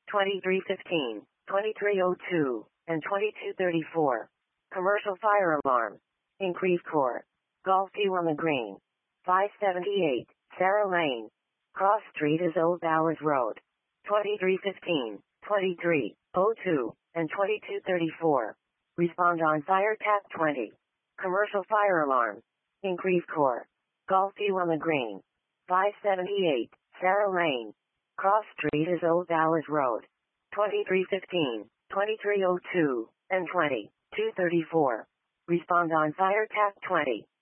2315, 2302, and 2234. Commercial fire alarm. In Creve Coeur. Golf View on the Green. 578, Sarah Lane. Cross Street is Old Bowers Road. 2315, 2302, and 2234. Respond on Fire Tap 20. Commercial fire alarm. In Creve Coeur. Golf View on the Green. 578, Sarah Lane. Cross Street is Old Bowers Road. 2315, 2302, and 2234. Respond on Fire Tap 20.